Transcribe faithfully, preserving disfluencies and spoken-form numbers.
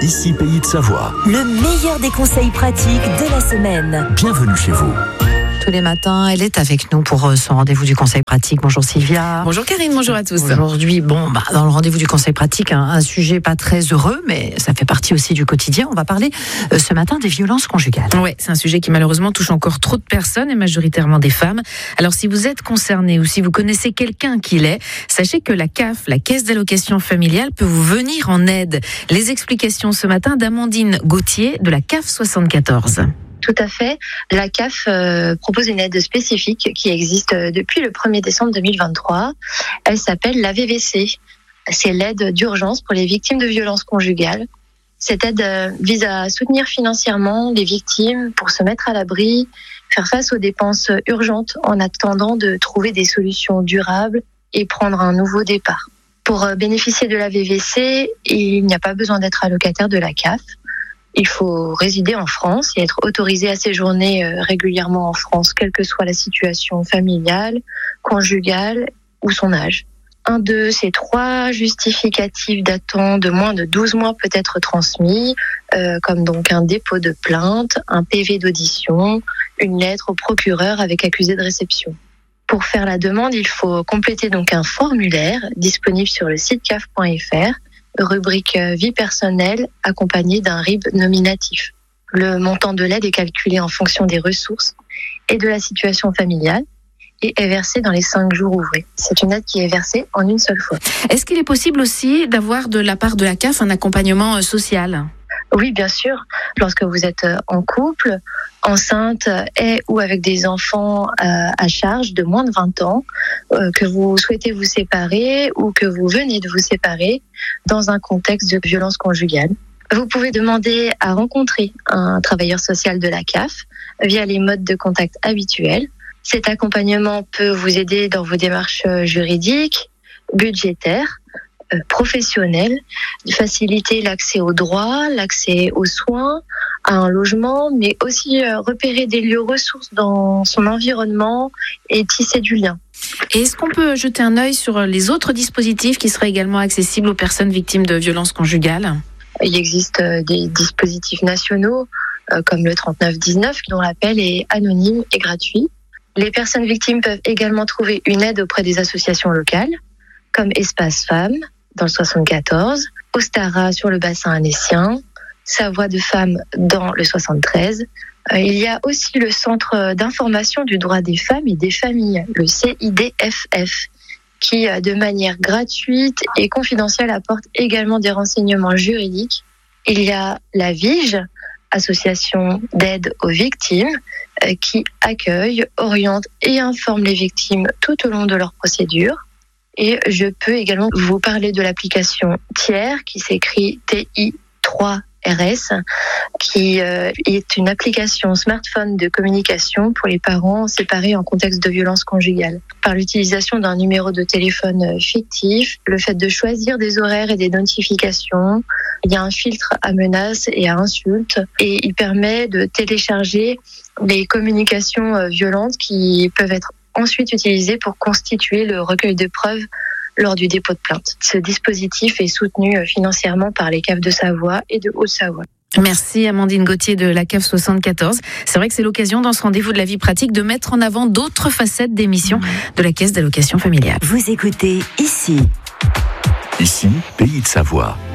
Ici Pays de Savoie. Le meilleur des conseils pratiques de la semaine. Bienvenue chez vous. Tous les matins, elle est avec nous pour son rendez-vous du conseil pratique. Bonjour Sylvia. Bonjour Karine, bonjour à tous. Aujourd'hui, bon, bah, dans le rendez-vous du conseil pratique, un, un sujet pas très heureux, mais ça fait partie aussi du quotidien. On va parler euh, ce matin des violences conjugales. Oui, c'est un sujet qui malheureusement touche encore trop de personnes et majoritairement des femmes. Alors si vous êtes concerné ou si vous connaissez quelqu'un qui l'est, sachez que la C A F, la Caisse d'allocation familiale, peut vous venir en aide. Les explications ce matin d'Amandine Gauthier de la C A F soixante-quatorze. Tout à fait. La C A F euh, propose une aide spécifique qui existe depuis le premier décembre deux mille vingt-trois. Elle s'appelle la V V C. C'est l'aide d'urgence pour les victimes de violences conjugales. Cette aide euh, vise à soutenir financièrement les victimes pour se mettre à l'abri, faire face aux dépenses urgentes en attendant de trouver des solutions durables et prendre un nouveau départ. Pour euh, bénéficier de la V V C, il n'y a pas besoin d'être allocataire de la C A F. Il faut résider en France et être autorisé à séjourner régulièrement en France, quelle que soit la situation familiale, conjugale ou son âge. Un de ces trois justificatifs datant de moins de douze mois peut être transmis, euh, comme donc un dépôt de plainte, un P V d'audition, une lettre au procureur avec accusé de réception. Pour faire la demande, il faut compléter donc un formulaire disponible sur le site C A F point F R, rubrique vie personnelle accompagnée d'un R I B nominatif. Le montant de l'aide est calculé en fonction des ressources et de la situation familiale et est versé dans les cinq jours ouvrés. C'est une aide qui est versée en une seule fois. Est-ce qu'il est possible aussi d'avoir de la part de la C A F un accompagnement social ? Oui, bien sûr. Lorsque vous êtes en couple, enceinte et ou avec des enfants à charge de moins de vingt ans, euh, que vous souhaitez vous séparer ou que vous venez de vous séparer dans un contexte de violence conjugale, vous pouvez demander à rencontrer un travailleur social de la C A F via les modes de contact habituels. Cet accompagnement peut vous aider dans vos démarches juridiques, budgétaires, professionnels, faciliter l'accès aux droits, l'accès aux soins, à un logement, mais aussi repérer des lieux ressources dans son environnement et tisser du lien. Et est-ce qu'on peut jeter un œil sur les autres dispositifs qui seraient également accessibles aux personnes victimes de violences conjugales ? Il existe des dispositifs nationaux comme le trente-neuf dix-neuf dont l'appel est anonyme et gratuit. Les personnes victimes peuvent également trouver une aide auprès des associations locales comme Espace Femmes dans le soixante-quatorze, Ostara sur le bassin annécien, Sa Voix de Femme dans le soixante-treize. Euh, il y a aussi le Centre d'information du droit des femmes et des familles, le C I D F F, qui de manière gratuite et confidentielle apporte également des renseignements juridiques. Il y a la VIGE, association d'aide aux victimes, euh, qui accueille, oriente et informe les victimes tout au long de leur procédure. Et je peux également vous parler de l'application Tiers, qui s'écrit T I trois R S, qui euh, est une application smartphone de communication pour les parents séparés en contexte de violence conjugale. Par l'utilisation d'un numéro de téléphone fictif, le fait de choisir des horaires et des notifications, il y a un filtre à menaces et à insultes, et il permet de télécharger les communications violentes qui peuvent être ensuite utilisé pour constituer le recueil de preuves lors du dépôt de plainte. Ce dispositif est soutenu financièrement par les C A F de Savoie et de Haute-Savoie. Merci Amandine Gauthier de la C A F soixante-quatorze. C'est vrai que c'est l'occasion dans ce rendez-vous de la vie pratique de mettre en avant d'autres facettes des missions de la Caisse d'allocation familiale. Vous écoutez Ici. Ici, Pays de Savoie.